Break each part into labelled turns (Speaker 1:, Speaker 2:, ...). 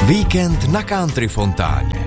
Speaker 1: Víkend na Country Fontáně.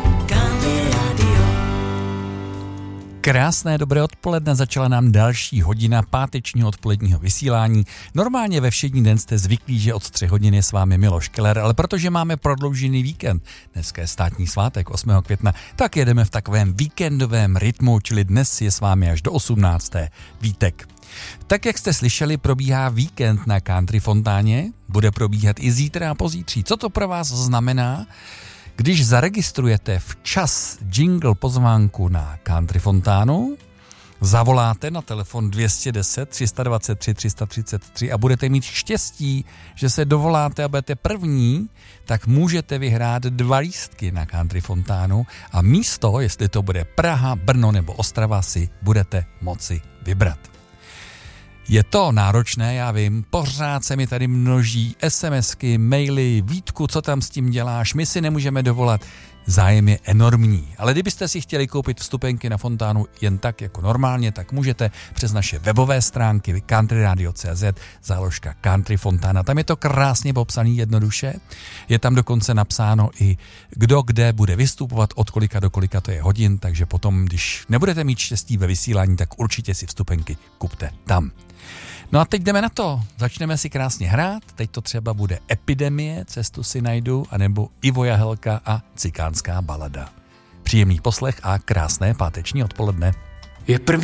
Speaker 2: Krásné dobré odpoledne, začala nám další hodina pátečního odpoledního vysílání. Normálně ve všední den jste zvyklí, že od 3 hodin je s vámi Miloš Keller, ale protože máme prodloužený víkend, dneska je státní svátek 8. května, tak jedeme v takovém víkendovém rytmu, čili dnes je s vámi až do 18. Vítek. Tak jak jste slyšeli, probíhá víkend na Country Fontáně, bude probíhat i zítra a pozítří. Co to pro vás znamená? Když zaregistrujete včas jingle pozvánku na Country Fontánu, zavoláte na telefon 210 323 333 a budete mít štěstí, že se dovoláte a budete první, tak můžete vyhrát 2 lístky na Country Fontánu a místo, jestli to bude Praha, Brno nebo Ostrava, si budete moci vybrat. Je to náročné, já vím, pořád se mi tady množí SMSky, maily, Vítku, co tam s tím děláš, my si nemůžeme dovolat. Zájem je enormní, ale kdybyste si chtěli koupit vstupenky na Fontánu jen tak jako normálně, tak můžete přes naše webové stránky countryradio.cz, záložka Country Fontána. Tam je to krásně popsaný jednoduše, je tam dokonce napsáno i kdo kde bude vystupovat, od kolika do kolika to je hodin, takže potom, když nebudete mít štěstí ve vysílání, tak určitě si vstupenky kupte tam. No a teď jdeme na to. Začneme si krásně hrát. Teď to třeba bude Epidemie, Cestu si najdu, anebo Ivo Jahelka a Cikánská balada. Příjemný poslech a krásné páteční odpoledne.
Speaker 1: Je 1.